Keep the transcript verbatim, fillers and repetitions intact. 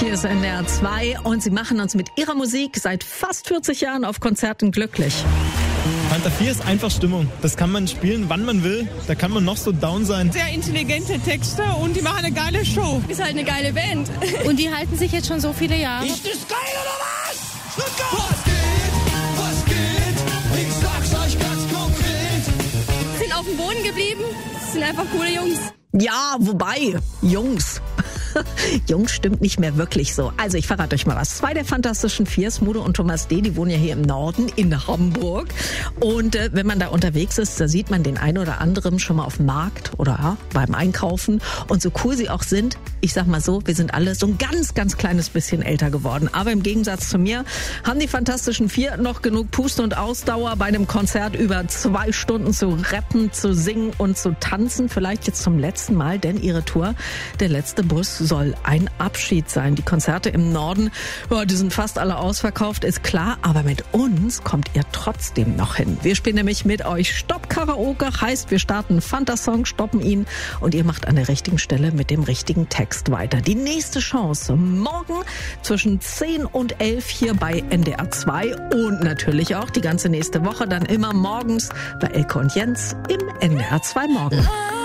Hier ist N D R zwei und sie machen uns mit ihrer Musik seit fast vierzig Jahren auf Konzerten glücklich. Fanta vier ist einfach Stimmung. Das kann man spielen, wann man will. Da kann man noch so down sein. Sehr intelligente Texte und die machen eine geile Show. Ist halt eine geile Band. Und die halten sich jetzt schon so viele Jahre. Ist das geil oder was? Stuttgart! Was geht? Was geht? Ich sag's euch ganz konkret. Sind auf dem Boden geblieben. Sind einfach coole Jungs. Ja, wobei, Jungs. Jungs stimmt nicht mehr wirklich so. Also ich verrate euch mal was. Zwei der Fantastischen Vier, Smudo und Thomas D., die wohnen ja hier im Norden in Hamburg. Und äh, wenn man da unterwegs ist, da sieht man den einen oder anderen schon mal auf dem Markt oder ja, beim Einkaufen. Und so cool sie auch sind, ich sag mal so, wir sind alle so ein ganz, ganz kleines bisschen älter geworden. Aber im Gegensatz zu mir haben die Fantastischen Vier noch genug Puste und Ausdauer, bei einem Konzert über zwei Stunden zu rappen, zu singen und zu tanzen. Vielleicht jetzt zum letzten Mal, denn ihre Tour, der letzte Bus, soll ein Abschied sein. Die Konzerte im Norden, ja, die sind fast alle ausverkauft, ist klar, aber mit uns kommt ihr trotzdem noch hin. Wir spielen nämlich mit euch Stopp Karaoke, heißt wir starten Fanta-Song, stoppen ihn und ihr macht an der richtigen Stelle mit dem richtigen Text weiter. Die nächste Chance morgen zwischen zehn und elf hier bei N D R zwei und natürlich auch die ganze nächste Woche dann immer morgens bei Elke und Jens im N D R zwei Morgen.